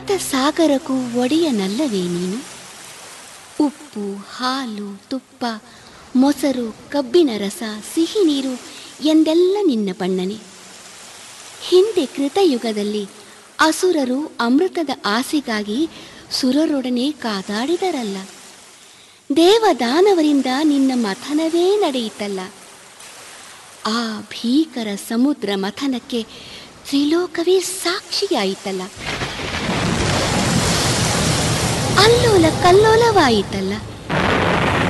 ಸಪ್ತ ಸಾಗರಕ್ಕೂ ಒಡೆಯನಲ್ಲವೇ ನೀನು? ಉಪ್ಪು, ಹಾಲು, ತುಪ್ಪ, ಮೊಸರು, ಕಬ್ಬಿನ ರಸ, ಸಿಹಿ ನೀರು ಎಂದೆಲ್ಲ ನಿನ್ನ ಬಣ್ಣನೆ. ಹಿಂದೆ ಕೃತಯುಗದಲ್ಲಿ ಅಸುರರು ಅಮೃತದ ಆಸೆಗಾಗಿ ಸುರರೊಡನೆ ಕಾದಾಡಿದರಲ್ಲ. ದೇವದಾನವರಿಂದ ನಿನ್ನ ಮಥನವೇ ನಡೆಯಿತಲ್ಲ. ಆ ಭೀಕರ ಸಮುದ್ರ ಮಥನಕ್ಕೆ ತ್ರಿಲೋಕವೇ ಸಾಕ್ಷಿಯಾಯಿತಲ್ಲ. ಅಲ್ಲೋಲ ಕಲ್ಲೋಲವಾಯಿತಲ್ಲ.